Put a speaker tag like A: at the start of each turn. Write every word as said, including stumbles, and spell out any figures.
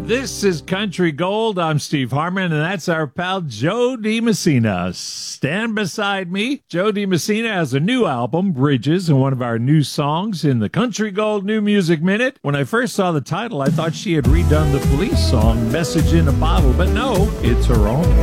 A: This is Country Gold. I'm Steve Harmon, and that's our pal Joe DiMessina. Stand beside me. Joe DiMessina has a new album, Bridges, and one of our new songs in the Country Gold New Music Minute. When I first saw the title, I thought she had redone the Police song, Message in a Bottle, but no, it's her own.